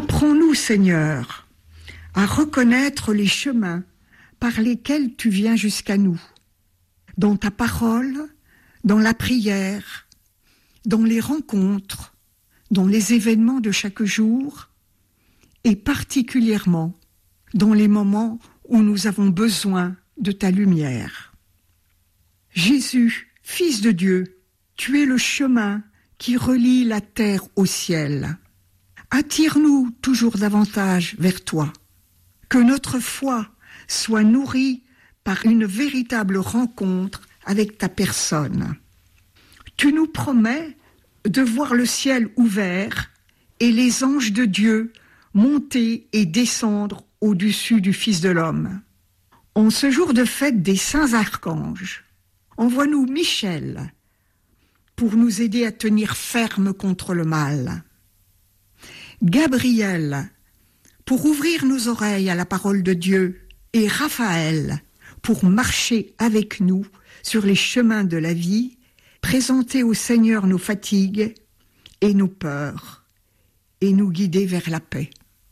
Apprends-nous, Seigneur, à reconnaître les chemins par lesquels tu viens jusqu'à nous, dans ta parole, dans la prière, dans les rencontres, dans les événements de chaque jour, et particulièrement dans les moments où nous avons besoin de ta lumière. Jésus, Fils de Dieu, tu es le chemin qui relie la terre au ciel. Attire-nous toujours davantage vers toi, que notre foi soit nourrie par une véritable rencontre avec ta personne. Tu nous promets de voir le ciel ouvert et les anges de Dieu monter et descendre au-dessus du Fils de l'homme. En ce jour de fête des saints archanges, envoie-nous Michel pour nous aider à tenir ferme contre le mal. Gabriel pour ouvrir nos oreilles à la parole de Dieu et Raphaël pour marcher avec nous sur les chemins de la vie, présenter au Seigneur nos fatigues et nos peurs et nous guider vers la paix.